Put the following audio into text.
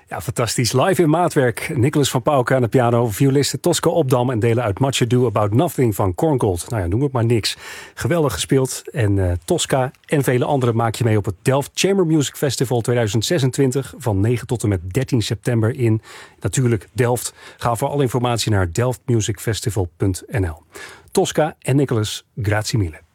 Ja, fantastisch. Live in maatwerk. Nicolas van Pauwke aan de piano, violisten Tosca Opdam en delen uit Much Ado About Nothing van Korngold. Nou ja, noem het maar niks. Geweldig gespeeld. En Tosca en vele anderen maak je mee op het Delft Chamber Music Festival 2026 van 9 tot en met 13 september in natuurlijk Delft. Ga voor alle informatie naar delftmusicfestival.nl. Tosca en Nicolas, grazie mille.